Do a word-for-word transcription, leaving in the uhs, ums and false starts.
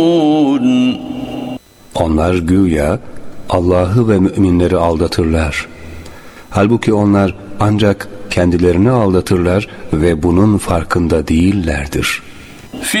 Onlar güya Allah'ı ve müminleri aldatırlar. Halbuki onlar ancak kendilerini aldatırlar ve bunun farkında değillerdir.